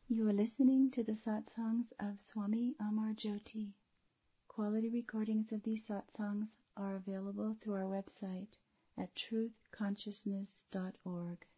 You are listening to the satsangs of Swami Amar Jyoti. Quality recordings of these satsangs are available through our website at truthconsciousness.org.